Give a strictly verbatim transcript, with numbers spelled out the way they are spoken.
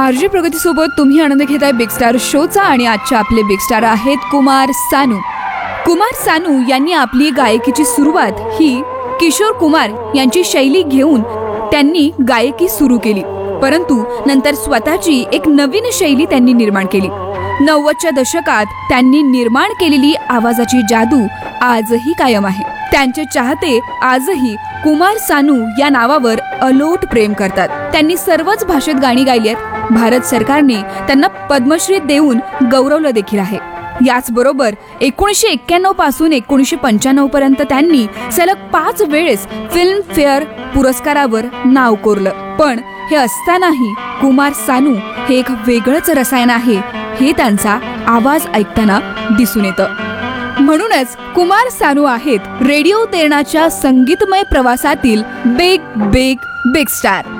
RJ प्रगती सोबत तुम्ही आनंद घेताय बिग स्टार शोचा आणि आजचे आपले बिग स्टार आहेत कुमार सानू। कुमार सानू यांनी आपली गायकीची सुरुवात ही किशोर कुमार यांची शैली घेऊन त्यांनी गायकी सुरू केली, परंतु नंतर स्वतःची एक नवीन शैली त्यांनी निर्माण केली। नव्वदच्या दशकात त्यांनी निर्माण केलेली आवाजाची जादू आजही कायम आहे। त्यांचे चाहते आजही कुमार सानू या नावावर अलोट प्रेम करतात। त्यांनी सर्वच भाषेत गाणी गायली आहेत। भारत सरकारने त्यांना पद्मश्री देऊन गौरवलं देखील आहे। याच बरोबर एकोणीसशे एक्क्याण्णव पासून एकोणीसशे पंच्याण्णव पर्यंत त्यांनी सलग पाच वेळेस फिल्म फेअर पुरस्कारावर नाव कोरलं। पण हे असतानाही कुमार सानू हे एक वेगळंच रसायन आहे हे त्यांचा आवाज ऐकताना दिसून येतं। म्हणूनच कुमार सानू आहेत रेडिओ तेरणाच्या संगीतमय प्रवासातील बिग बिग बिग स्टार।